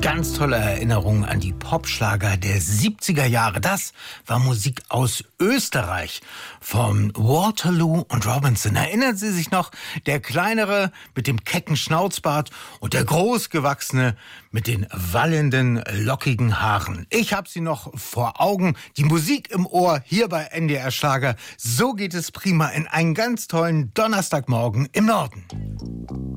ganz tolle Erinnerungen an die Popschlager der 70er Jahre. Das war Musik aus Österreich von Waterloo und Robinson. Erinnern Sie sich noch? Der kleinere mit dem kecken Schnauzbart und der großgewachsene mit den wallenden, lockigen Haaren. Ich habe sie noch vor Augen. Die Musik im Ohr hier bei NDR Schlager. So geht es prima in einen ganz tollen Donnerstagmorgen im Norden.